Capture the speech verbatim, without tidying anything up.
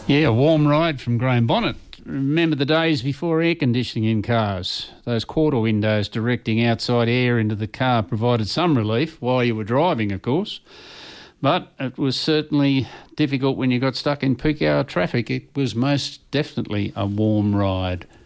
Yeah, a warm ride from Graham Bonnet. Remember the days before air conditioning in cars? Those quarter windows directing outside air into the car provided some relief while you were driving, of course. But it was certainly difficult when you got stuck in peak hour traffic. It was most definitely a warm ride.